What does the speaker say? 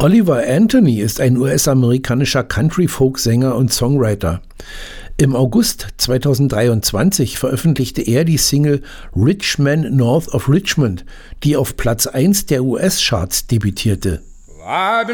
Oliver Anthony ist ein US-amerikanischer Country-Folk-Sänger und Songwriter. Im August 2023 veröffentlichte er die Single Rich Man North of Richmond, die auf Platz 1 der US-Charts debütierte.